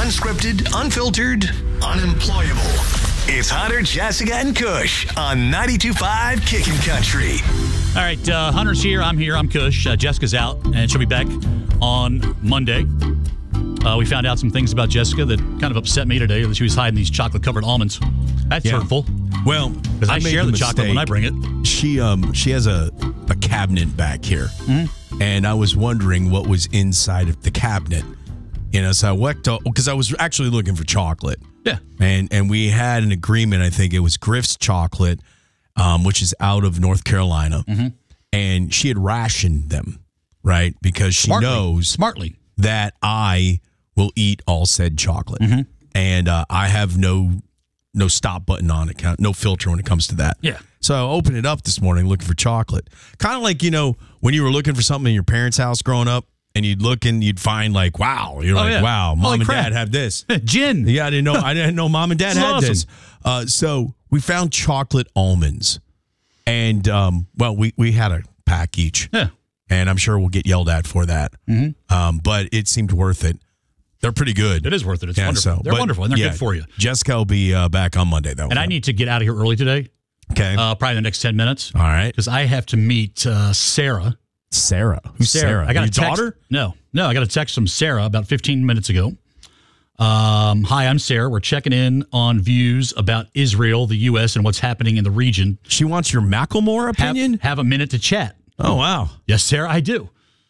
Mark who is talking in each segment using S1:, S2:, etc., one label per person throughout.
S1: Unscripted, unfiltered, unemployable. It's Hunter, Jessica, and Kush on 92.5 Kickin' Country.
S2: All right, Hunter's here. I'm here. I'm Kush. Jessica's out, and she'll be back on Monday. We found out some things about Jessica that kind of upset me today, that she was hiding these chocolate-covered almonds. That's hurtful.
S3: Well,
S2: because I share the chocolate when I bring it.
S3: She has a cabinet back here, and I was wondering what was inside of the cabinet. So I went because I was actually looking for chocolate.
S2: Yeah.
S3: And we had an agreement, I think it was Griff's Chocolate, which is out of North Carolina. Mm-hmm. And she had rationed them, right? Because she knows that I will eat all said chocolate. Mm-hmm. And I have no stop button on it, no filter when it comes to that.
S2: Yeah.
S3: So I opened it up this morning looking for chocolate. Kind of like, when you were looking for something in your parents' house growing up, and you'd look and you'd find wow. You're wow, mom and dad have this.
S2: Gin.
S3: Yeah, I didn't know mom and dad had this. So we found chocolate almonds. And, we had a pack each.
S2: Yeah.
S3: And I'm sure we'll get yelled at for that. Mm-hmm. But it seemed worth it. They're pretty good.
S2: It is worth it. It's wonderful. They're wonderful, and they're good for you.
S3: Jessica will be back on Monday, though.
S2: And I need to get out of here early today.
S3: Okay.
S2: Probably the next 10 minutes.
S3: All right.
S2: Because I have to meet Sarah.
S3: Sarah? Who's Sarah?
S2: I got
S3: Your
S2: a text.
S3: daughter?
S2: No. I got a text from Sarah about 15 minutes ago. Hi, I'm Sarah. We're checking in on views about Israel, the U.S., and what's happening in the region.
S3: She wants your Macklemore opinion?
S2: Have a minute to chat.
S3: Oh, wow.
S2: Yes, Sarah, I do.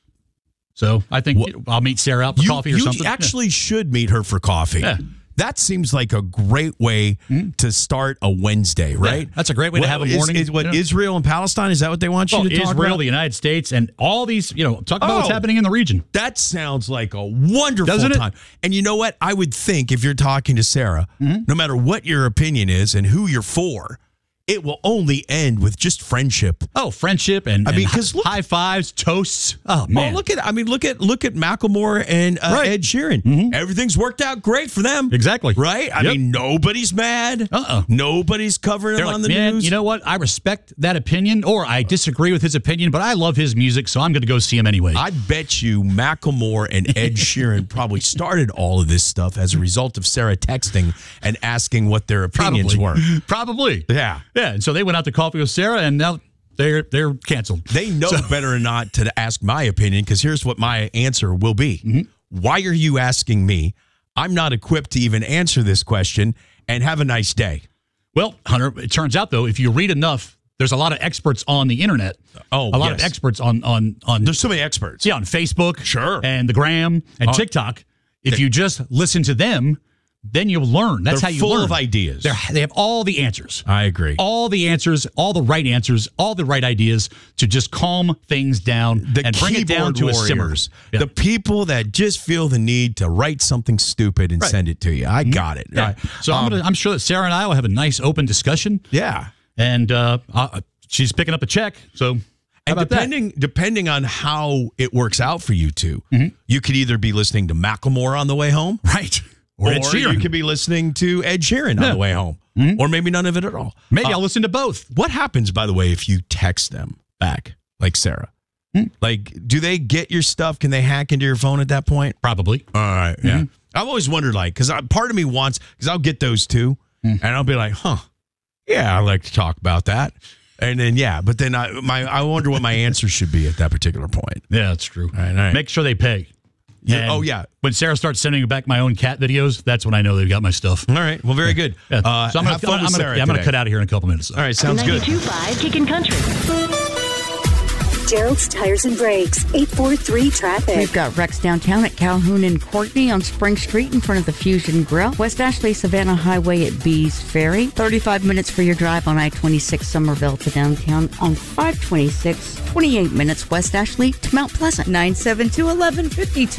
S2: So I think I'll meet Sarah out for coffee or something.
S3: You actually should meet her for coffee.
S2: Yeah.
S3: That seems like a great way to start a Wednesday, right?
S2: Yeah, that's a great way to have a morning.
S3: Israel and Palestine, is that what they want you to talk about?
S2: Israel, the United States, and all these, talk about what's happening in the region.
S3: That sounds like a wonderful time. And you know what? I would think if you're talking to Sarah, no matter what your opinion is and who you're for, it will only end with just friendship.
S2: Oh, friendship and high fives, toasts. Oh man!
S3: Oh, look at Macklemore and Ed Sheeran. Mm-hmm. Everything's worked out great for them.
S2: Exactly.
S3: Right? I mean, nobody's mad. Nobody's covering him on the news.
S2: You know what? I respect that opinion, or I disagree with his opinion, but I love his music, so I'm going to go see him anyway.
S3: I bet you Macklemore and Ed Sheeran probably started all of this stuff as a result of Sarah texting and asking what their opinions were.
S2: Probably.
S3: Yeah.
S2: Yeah, and so they went out to coffee with Sarah, and now they're canceled.
S3: They know better or not to ask my opinion, because here's what my answer will be. Mm-hmm. Why are you asking me? I'm not equipped to even answer this question, and have a nice day.
S2: Well, Hunter, it turns out, though, if you read enough, there's a lot of experts on the internet. A lot of experts on
S3: There's so many experts.
S2: Yeah, on Facebook.
S3: Sure.
S2: And the Gram and TikTok. If you just listen to them, then you'll learn. That's how you learn.
S3: They're full of ideas.
S2: They have all the answers.
S3: I agree.
S2: All the answers, all the right answers, all the right ideas to just calm things down and bring it down to a simmer.
S3: Yeah. The people that just feel the need to write something stupid and send it to you. I got it.
S2: Yeah. So I'm sure that Sarah and I will have a nice open discussion.
S3: Yeah.
S2: And she's picking up a check. So
S3: depending on how it works out for you two, you could either be listening to Macklemore on the way home.
S2: Right. Or
S3: you could be listening to Ed Sheeran on the way home. Mm-hmm. Or maybe none of it at all.
S2: Maybe I'll listen to both.
S3: What happens, by the way, if you text them back, like Sarah? Like, do they get your stuff? Can they hack into your phone at that point?
S2: Probably.
S3: All right, yeah. I've always wondered, because part of me wants, because I'll get those too, and I'll be like, yeah, I'd like to talk about that. And then, but then I wonder what my answer should be at that particular point.
S2: Yeah, that's true.
S3: All right.
S2: Make sure they pay.
S3: Yeah.
S2: When Sarah starts sending back my own cat videos, that's when I know they've got my stuff.
S3: All right. Well, very good.
S2: Yeah. So I'm going to cut out of here in a couple minutes.
S1: All right. Sounds good. 92.5
S4: Kickin' Country. Gerald's Tires and Brakes, 843 traffic.
S5: We've got wrecks downtown at Calhoun and Courtney on Spring Street in front of the Fusion Grill. West Ashley Savannah Highway at Bees Ferry. 35 minutes for your drive on I-26 Somerville to downtown on 526. 28 minutes West Ashley to Mount Pleasant. 972-1152.